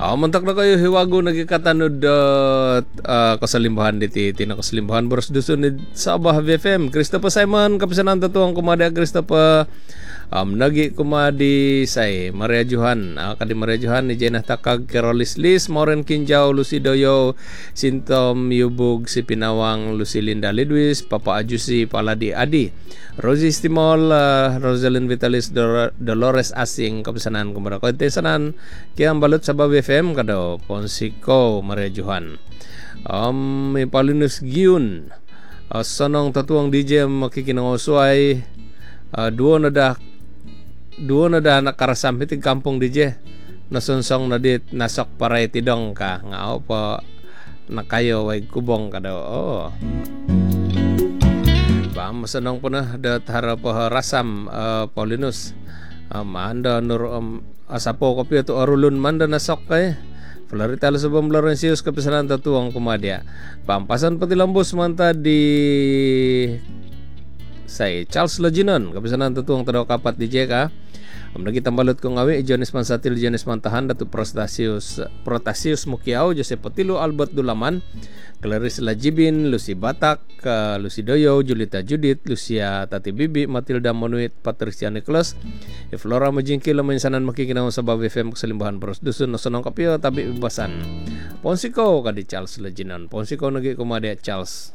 Mentak na kayo hiwago nagikatanod kasalimbahan diti tina kasalimbahan boros dusun ni Sabah BFM. Christopher Simon kapisanan tatuang kumada Christopher nagi kumadi say Maria Johan kadi Maria Johan ni Jenah Takag Kerolis Lis Moren Kinjau Lucy Doyo Sintom Yubug si Pinawang Lucy Linda Lidwis Papa Ajusi Paladi Adi Rosie Stimol Rosalind Vitalis Dolores Asing kapisanan kumada kontesanan kiyang balot sa Sabah BFM kado Ponsico Maria Johan may Palinus Giun sanong tatuang DJ makikinangosway duo na da nakarasam hitig kampung DJ nasunsong na dit nasok paray tidong ka nga pa nakayo way kubong ka daw ba masanong po na dat harap rasam Paulinus manda nur asapo kopya to arulun manda nasok kay Florital Subang Florencius kapisanan tatuang kumadya pampasan pati lambos manta di say Charles Lajinon kapisanan tatuang tadaw kapat di Jeka Amnagi tambalot kong awi Jones Mansatil Jones Mantahan Datu Protasius Mukiao Joseph Potilo Albert Dulaman Clarice Lajibin Lucy Batak Lucy Doyo Julita Judith Lucia Tati Bibi Matilda Monuit Patricia Nicholas Flora Majingki Lamansanan makikinahon sa Sabah FM kasalimbahan Boros Dusun Nasonong Kapio Tabi Ibasan Ponsico kadi Charles Lajinon Ponsico nagi kumade Charles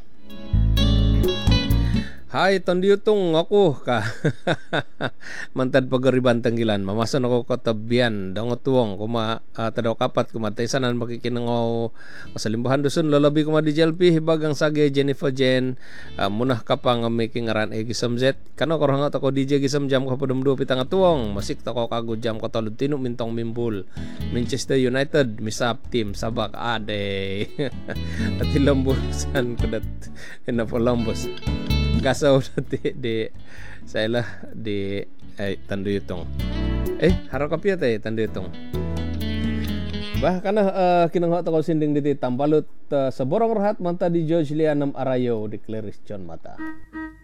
Hai tondiyutong ako ka mantad pagariban tanggilan mamason ako katabian dangotuong kuma tadaw kapat kumatay sanan makikinangaw kasalimbahan dusun lalabi kuma di JLP hibagang sage Jennifer Jen munah kapang making ngaran gisamzet kano korhangat ako DJ gisam jam kapadumdu pitang atuong masik tako kago jam katulod tinu mintong mimbul Manchester United misap team sabak ade at ilambusan kudat inapolambos kasaw di saya di tanduyutong harap kapya tayo tanduyutong bahkan kinanghat ako sinding diti tambalot sa borong rahat manta di George Lianam Arayo di Clarice John Mata